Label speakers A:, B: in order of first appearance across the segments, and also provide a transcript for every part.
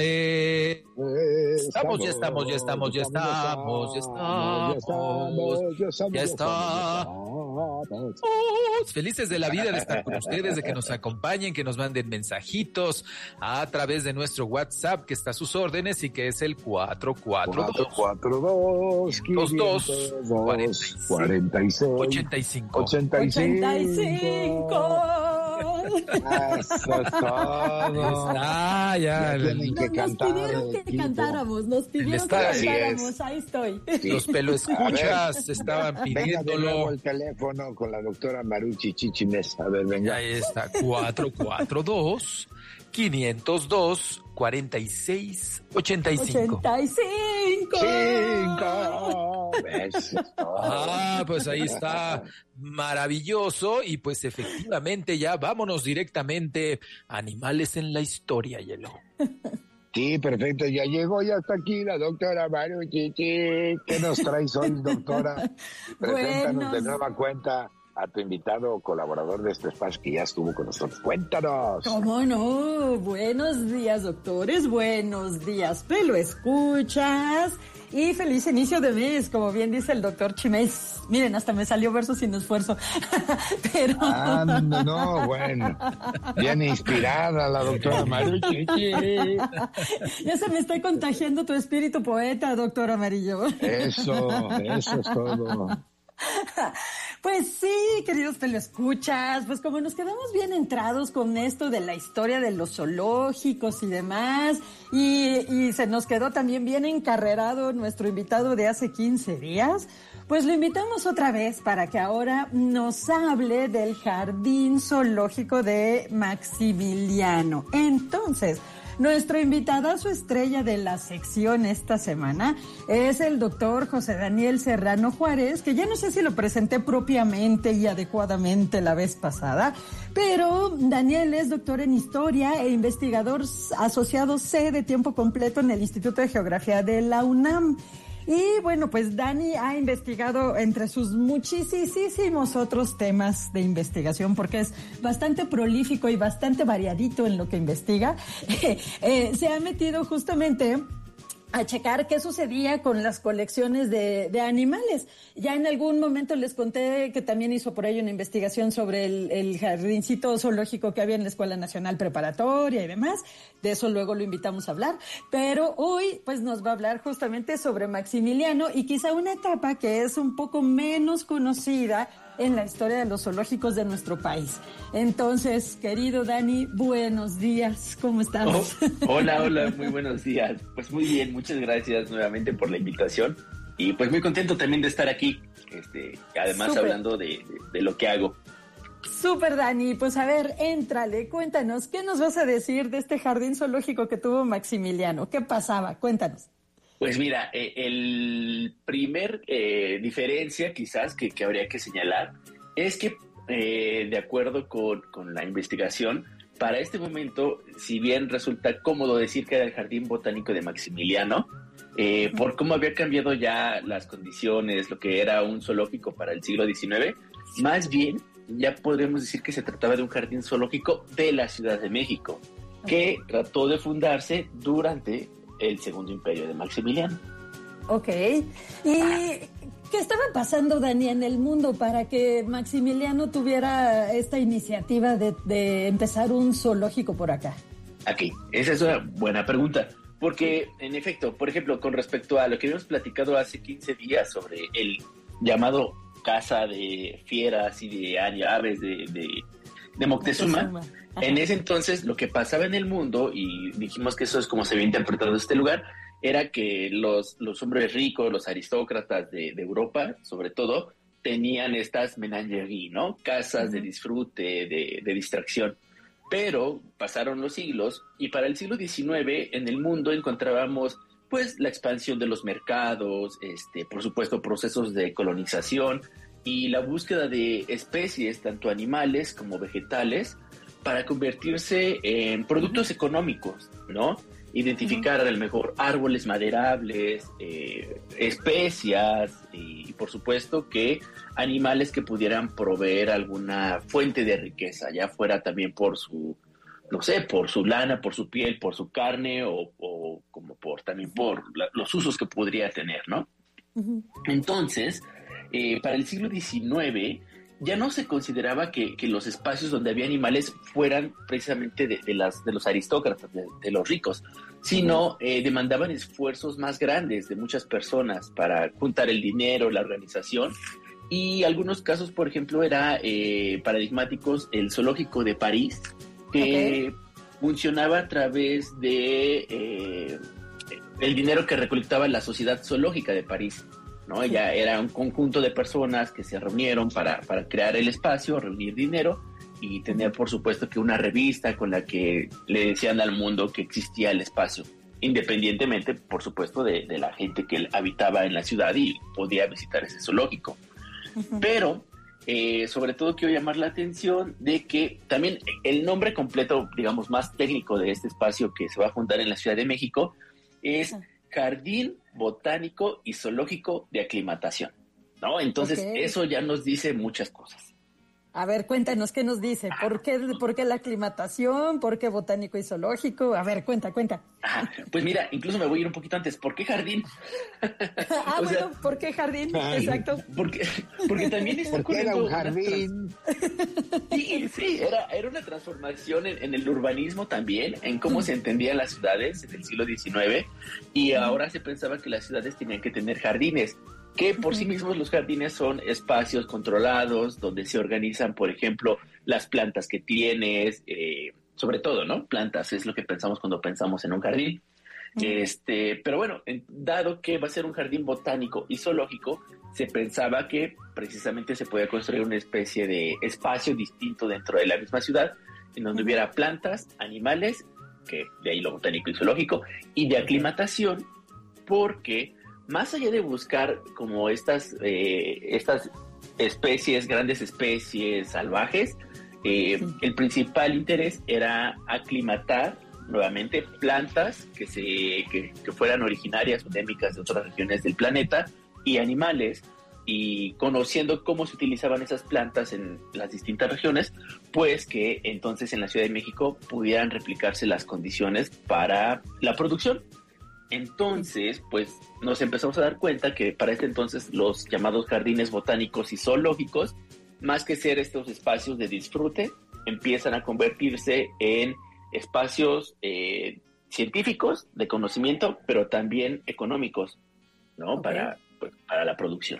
A: Ya estamos. Felices de la vida de estar con ustedes, de que nos acompañen, que nos manden mensajitos a través de nuestro WhatsApp, que está a sus órdenes y que es el
B: 442 502
A: 85.
B: Eso es todo.
A: Ya
B: tienen que cantar.
C: Nos pidieron que cantáramos. Ahí estoy.
A: Los peloescuchas estaban pidiéndolo.
B: Venga de nuevo el teléfono con la doctora Marucci Chichines. A ver, venga.
A: Ahí está, 442 502 46 85.
B: 85.
A: Pues ahí está, maravilloso. Y pues efectivamente ya vámonos directamente a Animales en la Historia, Hielo.
B: Sí, perfecto, ya llegó, ya está aquí la doctora Marucci. ¿Qué nos traes hoy, doctora? Preséntanos de nueva cuenta a tu invitado colaborador de este espacio que ya estuvo con nosotros. Cuéntanos.
C: ¿Cómo no? Buenos días, doctores, buenos días, escuchas. Y feliz inicio de mes, como bien dice el doctor Chimes. Miren, hasta me salió verso sin esfuerzo. Pero...
B: no, bueno. Bien inspirada la doctora Marucci.
C: Ya se me está contagiando tu espíritu poeta, doctor Amarillo.
B: Eso es todo.
C: Pues sí, queridos escuchas, pues como nos quedamos bien entrados con esto de la historia de los zoológicos y demás, y se nos quedó también bien encarrerado nuestro invitado de hace 15 días, pues lo invitamos otra vez para que ahora nos hable del Jardín Zoológico de Maximiliano. Entonces, nuestro invitadazo estrella de la sección esta semana es el doctor José Daniel Serrano Juárez, que ya no sé si lo presenté propiamente y adecuadamente la vez pasada, pero Daniel es doctor en Historia e investigador asociado C de tiempo completo en el Instituto de Geografía de la UNAM. Y bueno, pues Dani ha investigado entre sus muchísimos otros temas de investigación, porque es bastante prolífico y bastante variadito en lo que investiga. Se ha metido justamente a checar qué sucedía con las colecciones de animales. Ya en algún momento les conté que también hizo por ahí una investigación sobre el jardincito zoológico que había en la Escuela Nacional Preparatoria y demás. De eso luego lo invitamos a hablar. Pero hoy pues nos va a hablar justamente sobre Maximiliano y quizá una etapa que es un poco menos conocida en la historia de los zoológicos de nuestro país. Entonces, querido Dani, buenos días, ¿cómo estás?
D: Hola, muy buenos días. Pues muy bien, muchas gracias nuevamente por la invitación y pues muy contento también de estar aquí, además Súper. Hablando de lo que hago.
C: Súper, Dani, pues a ver, éntrale, cuéntanos, ¿qué nos vas a decir de este jardín zoológico que tuvo Maximiliano? ¿Qué pasaba? Cuéntanos.
D: Pues mira, el primer diferencia quizás que habría que señalar es que de acuerdo con la investigación, para este momento, si bien resulta cómodo decir que era el Jardín Botánico de Maximiliano, por cómo había cambiado ya las condiciones, lo que era un zoológico para el siglo XIX, más bien ya podríamos decir que se trataba de un jardín zoológico de la Ciudad de México, que trató de fundarse durante el Segundo Imperio de Maximiliano.
C: Ok. ¿Y qué estaba pasando, Dani, en el mundo para que Maximiliano tuviera esta iniciativa de empezar un zoológico por acá?
D: Aquí, esa es una buena pregunta, porque en efecto, por ejemplo, con respecto a lo que habíamos platicado hace 15 días sobre el llamado caza de fieras y de aves de Moctezuma. En ese entonces lo que pasaba en el mundo, y dijimos que eso es como se había interpretado este lugar, era que los hombres ricos, los aristócratas de Europa, sobre todo, tenían estas menageries, ¿no? Casas de disfrute, de distracción. Pero pasaron los siglos y para el siglo XIX en el mundo encontrábamos pues la expansión de los mercados, por supuesto procesos de colonización y la búsqueda de especies, tanto animales como vegetales, para convertirse en productos económicos, ¿no? Identificar a lo mejor árboles maderables, especias y por supuesto que animales que pudieran proveer alguna fuente de riqueza, ya fuera también por su no sé, por su lana, por su piel, por su carne o como también por los usos que podría tener, ¿no? Uh-huh. Entonces, para el siglo XIX ya no se consideraba que los espacios donde había animales fueran precisamente de los aristócratas, de los ricos, sino demandaban esfuerzos más grandes de muchas personas para juntar el dinero, la organización. Y algunos casos, por ejemplo, era paradigmáticos el zoológico de París, que funcionaba a través de el dinero que recolectaba la Sociedad Zoológica de París, ¿no? Ya era un conjunto de personas que se reunieron para crear el espacio, reunir dinero y tener, por supuesto, que una revista con la que le decían al mundo que existía el espacio, independientemente, por supuesto, de la gente que habitaba en la ciudad y podía visitar ese zoológico. Uh-huh. Pero, sobre todo, quiero llamar la atención de que también el nombre completo, digamos, más técnico de este espacio que se va a fundar en la Ciudad de México es Jardín Botánico y Zoológico de Aclimatación, ¿no? Entonces, eso ya nos dice muchas cosas.
C: A ver, cuéntanos qué nos dice. ¿Por qué la aclimatación? ¿Por qué botánico y zoológico? A ver, cuenta.
D: Pues mira, incluso me voy a ir un poquito antes. ¿Por qué jardín?
C: Bueno, ¿por qué jardín? Exacto.
D: Porque también está
B: ocurriendo... era un jardín.
D: Sí, era una transformación en el urbanismo también, en cómo se entendían las ciudades en el siglo XIX, y ahora se pensaba que las ciudades tenían que tener jardines, que por sí mismos los jardines son espacios controlados donde se organizan, por ejemplo, las plantas que tienes, sobre todo, ¿no? Plantas es lo que pensamos cuando pensamos en un jardín. Pero bueno, dado que va a ser un jardín botánico y zoológico, se pensaba que precisamente se podía construir una especie de espacio distinto dentro de la misma ciudad, en donde hubiera plantas, animales, que de ahí lo botánico y zoológico, y de aclimatación, porque más allá de buscar como estas especies, grandes especies salvajes, el principal interés era aclimatar nuevamente plantas que fueran originarias o endémicas de otras regiones del planeta y animales, y conociendo cómo se utilizaban esas plantas en las distintas regiones, pues que entonces en la Ciudad de México pudieran replicarse las condiciones para la producción. Entonces, pues nos empezamos a dar cuenta que para este entonces los llamados jardines botánicos y zoológicos, más que ser estos espacios de disfrute, empiezan a convertirse en espacios científicos, de conocimiento, pero también económicos, ¿no? Para la producción.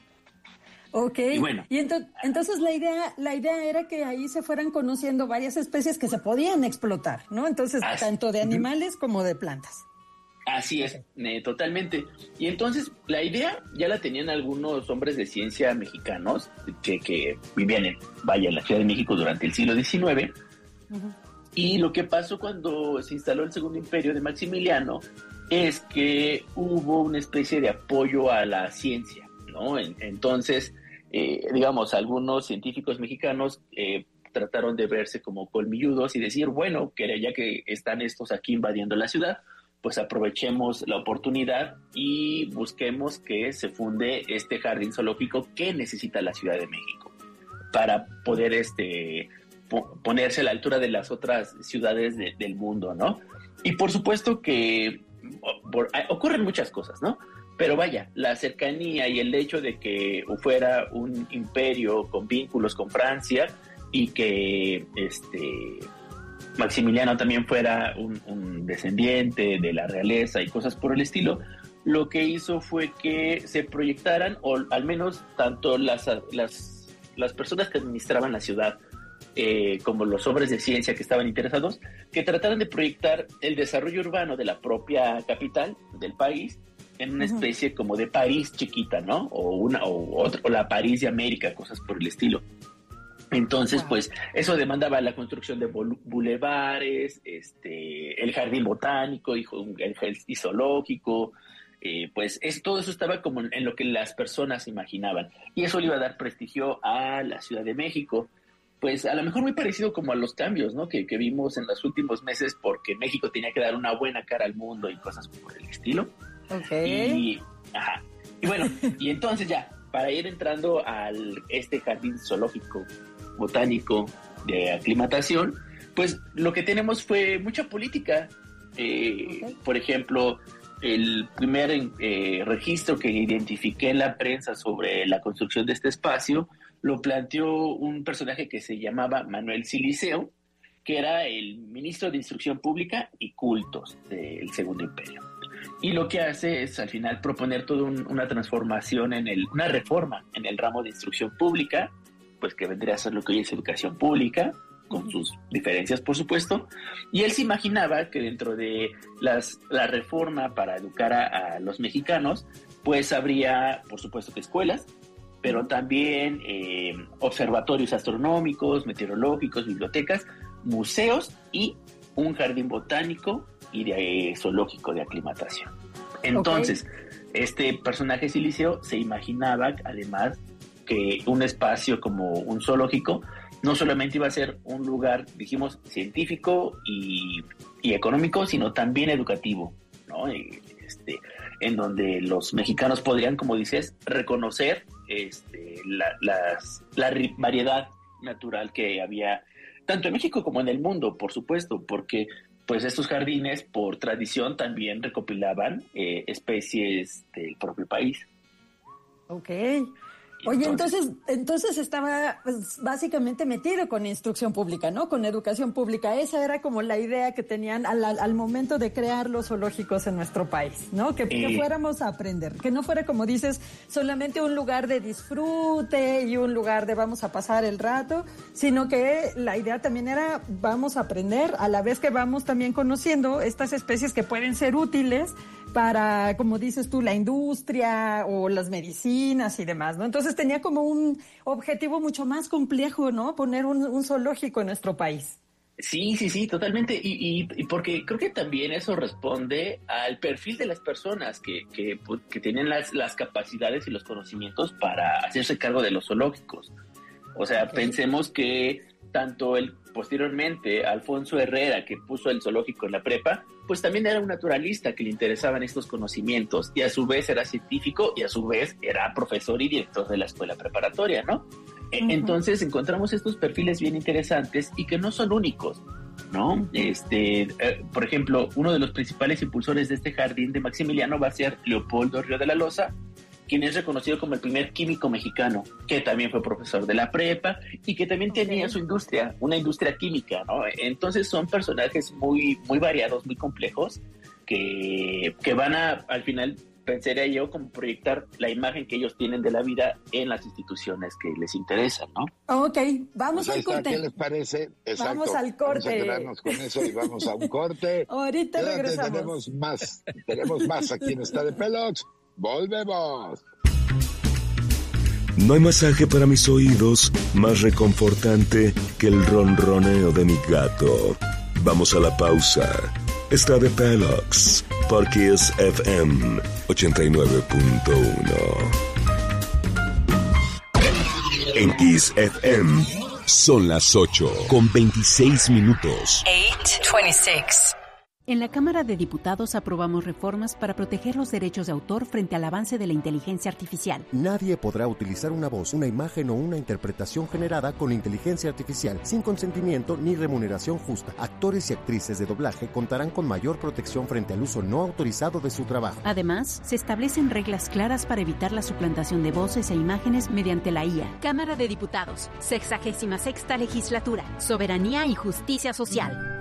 C: Ok, y bueno. Y entonces la idea era que ahí se fueran conociendo varias especies que se podían explotar, ¿no? Entonces, tanto de animales como de plantas.
D: Así es, totalmente. Y entonces la idea ya la tenían algunos hombres de ciencia mexicanos que vivían en la Ciudad de México durante el siglo XIX. Uh-huh. Y lo que pasó cuando se instaló el Segundo Imperio de Maximiliano es que hubo una especie de apoyo a la ciencia, ¿no? Entonces, digamos, algunos científicos mexicanos trataron de verse como colmilludos y decir, bueno, que ya que están estos aquí invadiendo la ciudad, pues aprovechemos la oportunidad y busquemos que se funde este jardín zoológico que necesita la Ciudad de México para poder ponerse a la altura de las otras ciudades del mundo, ¿no? Y por supuesto que ocurren muchas cosas, ¿no? Pero vaya, la cercanía y el hecho de que fuera un imperio con vínculos con Francia y que Maximiliano también fuera un descendiente de la realeza y cosas por el estilo, lo que hizo fue que se proyectaran, o al menos tanto las personas que administraban la ciudad como los hombres de ciencia que estaban interesados, que trataran de proyectar el desarrollo urbano de la propia capital del país en una especie como de París chiquita, ¿no? O la París de América, cosas por el estilo. Entonces, pues, eso demandaba la construcción de bulevares, el jardín botánico y zoológico, pues todo eso estaba como en lo que las personas imaginaban. Y eso le iba a dar prestigio a la Ciudad de México. Pues a lo mejor muy parecido como a los cambios, ¿no? Que vimos en los últimos meses, porque México tenía que dar una buena cara al mundo y cosas por el estilo.
C: Okay.
D: Y bueno, y entonces ya, para ir entrando al jardín zoológico botánico de aclimatación, pues lo que tenemos fue mucha política. Por ejemplo, el primer registro que identifiqué en la prensa sobre la construcción de este espacio lo planteó un personaje que se llamaba Manuel Siliceo, que era el ministro de Instrucción Pública y Cultos del Segundo Imperio. Y lo que hace es al final proponer toda una transformación una reforma en el ramo de instrucción pública, pues que vendría a ser lo que hoy es educación pública, con sus diferencias, por supuesto. Y él se imaginaba que dentro de la reforma para educar a los mexicanos, pues habría, por supuesto, que escuelas, pero también observatorios astronómicos, meteorológicos, bibliotecas, museos y un jardín botánico y de zoológico de aclimatación. Entonces, este personaje Siliceo se imaginaba, además, que un espacio como un zoológico no solamente iba a ser un lugar, dijimos, científico y económico, sino también educativo, ¿no? En donde los mexicanos podrían, como dices, reconocer la variedad natural que había tanto en México como en el mundo, por supuesto, porque pues estos jardines, por tradición, también recopilaban especies del propio país.
C: Ok. Oye, entonces estaba pues, básicamente metido con instrucción pública, ¿no? Con educación pública. Esa era como la idea que tenían al momento de crear los zoológicos en nuestro país, ¿no? Que fuéramos a aprender, que no fuera, como dices, solamente un lugar de disfrute y un lugar de vamos a pasar el rato, sino que la idea también era vamos a aprender a la vez que vamos también conociendo estas especies que pueden ser útiles para, como dices tú, la industria o las medicinas y demás, ¿no? Entonces tenía como un objetivo mucho más complejo, ¿no? Poner un zoológico en nuestro país.
D: Sí, totalmente. Y porque creo que también eso responde al perfil de las personas que tienen las capacidades y los conocimientos para hacerse cargo de los zoológicos. O sea, pensemos que tanto posteriormente Alfonso Herrera, que puso el zoológico en la prepa, pues también era un naturalista que le interesaban estos conocimientos y a su vez era científico y a su vez era profesor y director de la escuela preparatoria, ¿no? Uh-huh. Entonces encontramos estos perfiles bien interesantes y que no son únicos, ¿no? Por ejemplo, uno de los principales impulsores de este jardín de Maximiliano va a ser Leopoldo Río de la Loza, quien es reconocido como el primer químico mexicano, que también fue profesor de la prepa y que también tenía su industria, una industria química, ¿no? Entonces son personajes muy, muy variados, muy complejos, que van al final, pensaría yo, como proyectar la imagen que ellos tienen de la vida en las instituciones que les interesan, ¿no?
C: Ok, vamos al corte.
B: ¿Qué les parece? Exacto.
C: Vamos al corte.
B: Vamos a quedarnos con eso y vamos a un corte.
C: Ahorita regresamos.
B: Tenemos más aquí en Está de Pelox. ¡Volvemos!
E: No hay masaje para mis oídos más reconfortante que el ronroneo de mi gato. Vamos a la pausa. Está de Pelox por Kiss FM 89.1. En Kiss FM son las 8:26.
F: 8:26. En la Cámara de Diputados aprobamos reformas para proteger los derechos de autor frente al avance de la inteligencia artificial.
G: Nadie podrá utilizar una voz, una imagen o una interpretación generada con inteligencia artificial sin consentimiento ni remuneración justa. Actores y actrices de doblaje contarán con mayor protección frente al uso no autorizado de su trabajo.
F: Además, se establecen reglas claras para evitar la suplantación de voces e imágenes mediante la IA. Cámara de Diputados, 66ª Legislatura, Soberanía y Justicia Social.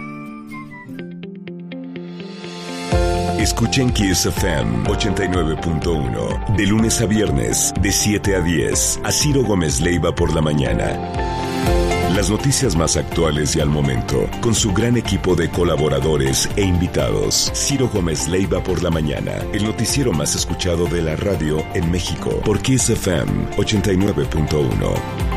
E: Escuchen Kiss FM 89.1 de lunes a viernes de 7 a 10 a Ciro Gómez Leiva por la mañana. Las noticias más actuales y al momento con su gran equipo de colaboradores e invitados. Ciro Gómez Leiva por la mañana, el noticiero más escuchado de la radio en México por Kiss FM 89.1.